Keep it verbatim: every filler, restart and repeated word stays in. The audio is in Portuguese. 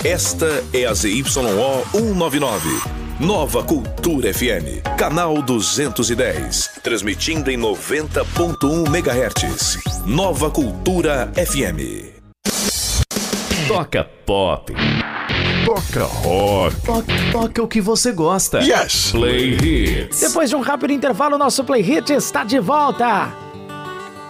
Esta é a Z Y O cento e noventa e nove. Nova Cultura F M, canal duzentos e dez, transmitindo em noventa ponto um megahertz. Nova Cultura F M. Toca pop. Toca rock. Toca, toca o que você gosta. Yes! Play Hits. Depois de um rápido intervalo, nosso Play Hit está de volta.